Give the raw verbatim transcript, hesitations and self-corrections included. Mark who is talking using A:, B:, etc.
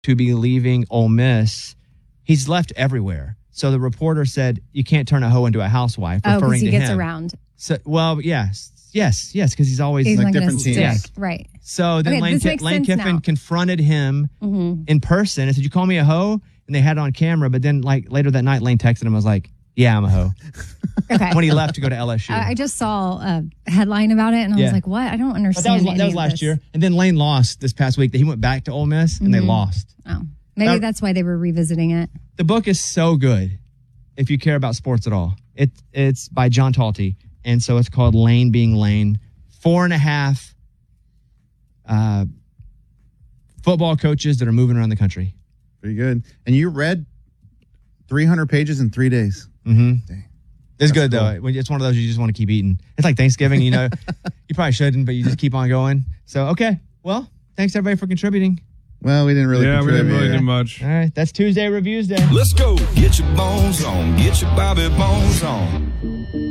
A: to be leaving Ole Miss. He's left everywhere. So the reporter said, you can't turn a hoe into a housewife,
B: Oh,
A: referring
B: because he
A: to
B: gets
A: him.
B: around.
A: So, well, yes, yes, yes, because he's always
B: He's
A: like
B: not gonna
A: different
B: stick.
A: teams.
B: Right.
A: So then
B: Okay,
A: Lane,
B: this
A: Ki-
B: makes
A: Lane
B: sense
A: Kiffin
B: now.
A: confronted him
B: Mm-hmm.
A: in person and said, you call me a hoe? And they had it on camera. But then like later that night, Lane texted him and was like, yeah, I'm a hoe.
B: Okay.
A: When he left to go to L S U.
B: I I just saw a headline about it, and I
A: Yeah.
B: was like, what? I don't
A: But
B: understand.
A: that was,
B: any
A: that was
B: of
A: last
B: this.
A: year. And then Lane lost this past week. He went back to Ole Miss and they
B: Mhm.
A: lost.
B: Oh, maybe
A: Uh,
B: that's why they were revisiting it.
A: The book is so good if you care about sports at all. It, it's by John Talty. And so it's called Lane Being Lane. Four and a half uh, football coaches that are moving around the country.
C: Pretty good. And you read three hundred pages in three days.
A: Mm-hmm.
C: Dang.
A: It's
C: That's
A: good,
C: cool.
A: though. When- It's one of those you just want to keep eating. It's like Thanksgiving, you know. You probably shouldn't, but you just keep on going. So, okay. Well, thanks, everybody, for contributing.
C: Well, we didn't really
D: Yeah, we
C: contribute.
D: didn't really do much.
A: All right. That's Tuesday Reviews Day.
E: Let's go. Get your bones on. Get your Bobby Bones on.